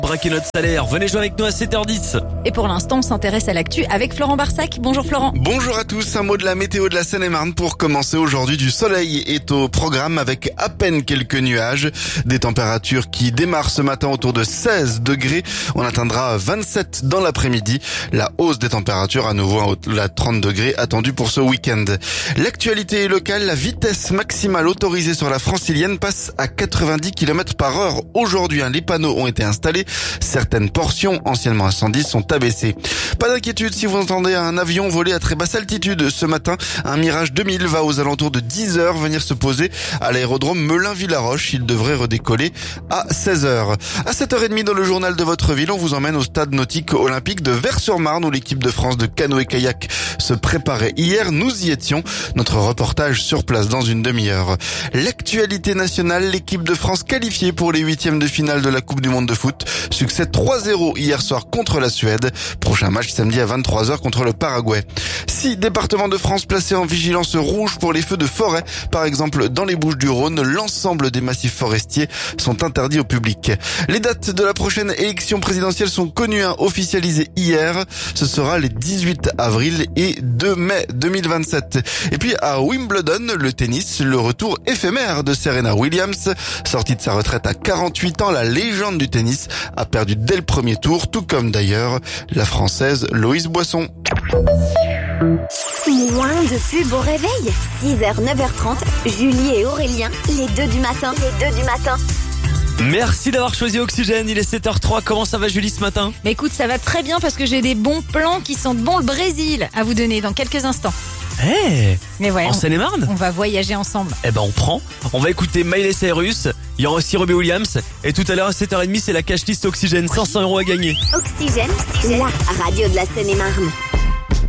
Braquer notre salaire, venez jouer avec nous à 7h10. Et pour l'instant, on s'intéresse à l'actu avec Florent Barsac. Bonjour Florent. Bonjour à tous, un mot de la météo de la Seine-et-Marne pour commencer aujourd'hui. Du soleil est au programme avec à peine quelques nuages. Des températures qui démarrent ce matin autour de 16 degrés. On atteindra 27 dans l'après-midi. La hausse des températures à nouveau à 30 degrés attendue pour ce week-end. L'actualité locale, la vitesse maximale autorisée sur la francilienne passe à 90 km par heure. Aujourd'hui, les panneaux ont été installés. Certaines portions, anciennement à 110, sont abaissées. Pas d'inquiétude si vous entendez un avion voler à très basse altitude. Ce matin, un Mirage 2000 va aux alentours de 10h venir se poser à l'aérodrome Melun-Villaroche. Il devrait redécoller à 16h. À 7h30 dans le journal de votre ville, on vous emmène au stade nautique olympique de Vers-sur-Marne où l'équipe de France de canoë-kayak se préparait hier. Nous y étions. Notre reportage sur place dans une demi-heure. L'actualité nationale, l'équipe de France qualifiée pour les huitièmes de finale de la Coupe du Monde de foot. Succès 3-0 hier soir contre la Suède. Prochain match samedi à 23h contre le Paraguay. 6 départements de France placés en vigilance rouge pour les feux de forêt. Par exemple, dans les Bouches-du-Rhône, l'ensemble des massifs forestiers sont interdits au public. Les dates de la prochaine élection présidentielle sont connues, officialisées hier. Ce sera les 18 avril et 2 mai 2027. Et puis à Wimbledon, le tennis, le retour éphémère de Serena Williams. Sortie de sa retraite à 48 ans, la légende du tennis a perdu dès le premier tour, tout comme d'ailleurs la Française Loïse Boisson. Moins de pub au réveil. 6h, 9h30, Julie et Aurélien, les deux du matin. Merci d'avoir choisi Oxygène, il est 7h03. Comment ça va Julie ce matin? Mais écoute, ça va très bien parce que j'ai des bons plans qui sentent bon le Brésil à vous donner dans quelques instants. Mais ouais, En Seine-et-Marne? on va voyager ensemble. On prend. On va écouter Miley Cyrus, il y aura aussi Robbie Williams. Et tout à l'heure à 7h30, c'est la cash list Oxygène, 500 € à gagner. Oxygène, la radio de la Seine-et-Marne.